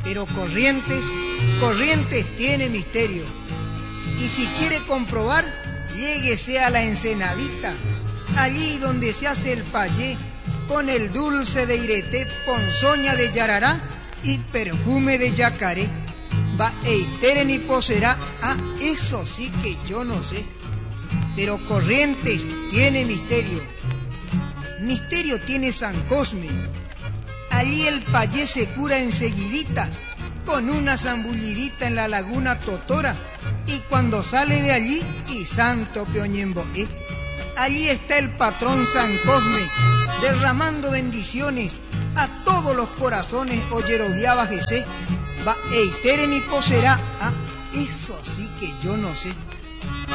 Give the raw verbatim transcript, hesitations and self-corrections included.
Pero Corrientes, Corrientes tiene misterio. Y si quiere comprobar, lléguese a la Ensenadita, allí donde se hace el payé, con el dulce de Ireté, ponzoña de Yarará y perfume de Yacaré. Va eiteren y poserá, ah, eso sí que yo no sé. Pero Corrientes tiene misterio. Misterio tiene San Cosme. Allí el payé se cura enseguidita, con una zambullidita en la laguna Totora, y cuando sale de allí, y santo Peoñemboé, allí está el patrón San Cosme, derramando bendiciones a todos los corazones oyeroviaba Jesé. Va eiteren y poserá, ah, eso sí que yo no sé.